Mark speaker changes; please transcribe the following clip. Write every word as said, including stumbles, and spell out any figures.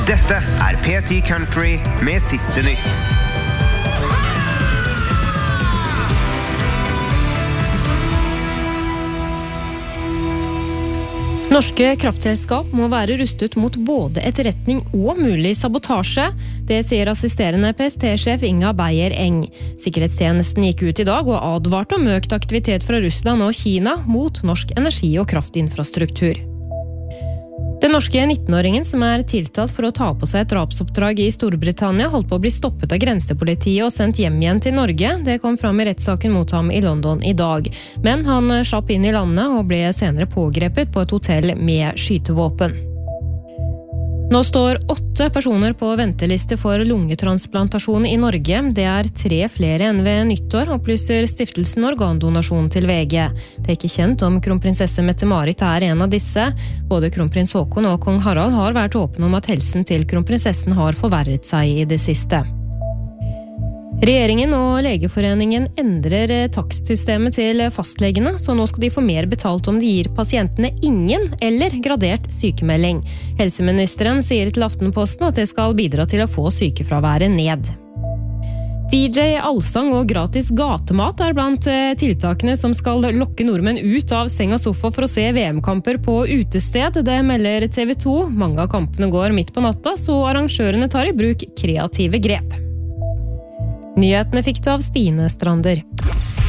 Speaker 1: Dette er P ti Country med siste nytt.
Speaker 2: Norske kraftselskap må være rustet mot både etterretning og mulig sabotasje. Det sier assisterende P S T-sjef Inga Beyer Eng. Sikkerhetstjenesten gikk ut i dag og advarte om økt aktivitet fra Russland og Kina mot norsk energi- og kraftinfrastruktur. Den norske nittenåringen som er tiltalt for å ta på seg et drapsoppdrag i Storbritannia holdt på å bli stoppet av grensepolitiet og sendt hjem igjen til Norge. Det kom fram i rettssaken mot ham i London i dag. Men han slapp inn i landet og ble senere pågrepet på et hotell med skytevåpen. Nå står åtte personer på venteliste for lungetransplantasjon i Norge. Det er tre flere enn ved nyttår, opplyser Stiftelsen Organdonasjon til V G. Det er ikke kjent om kronprinsesse Mette-Marit er en av disse. Både kronprins Håkon og kong Harald har vært åpne om at helsen til kronprinsessen har forverret seg i det siste. Regjeringen og Legeforeningen endrer takstsystemet til fastlegene, så nå skal de få mer betalt om de gir pasientene ingen eller gradert sykemelding. Helseministeren sier til Aftenposten at det skal bidra til å få sykefraværet ned. D J allsang og gratis gatemat er blant tiltakene som skal lokke nordmenn ut av seng og sofa for å se V M-kamper på utested. Det melder T V to. Mange av kampene går midt på natta, så arrangørene tar i bruk kreative grep. Nyhetene fikk du av Stine Strander.